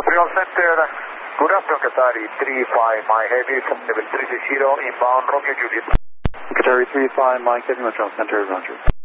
Control Center, good afternoon, Qatari 35, my heavy from level 360, inbound Romeo Juliet. Qatari 35, Mike, Heavy Control Center, Roger.